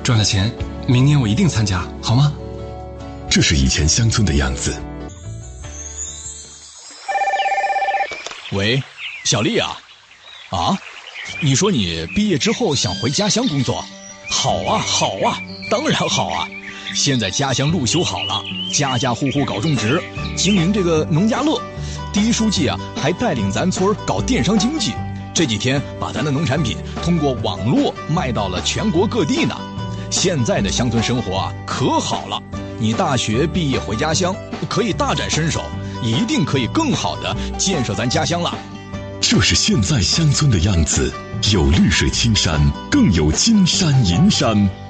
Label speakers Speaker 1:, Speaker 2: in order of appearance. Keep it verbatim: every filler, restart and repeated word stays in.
Speaker 1: 赚了钱，明年我一定参加，好吗？
Speaker 2: 这是以前乡村的样子。
Speaker 3: 喂，小丽啊，啊，你说你毕业之后想回家乡工作？好啊，好啊，当然好啊！现在家乡路修好了，家家户户搞种植，经营这个农家乐。第一书记啊，还带领咱村搞电商经济，这几天把咱的农产品通过网络卖到了全国各地呢。现在的乡村生活啊，可好了！你大学毕业回家乡，可以大展身手，一定可以更好的建设咱家乡了。
Speaker 2: 这是现在乡村的样子，有绿水青山，更有金山银山。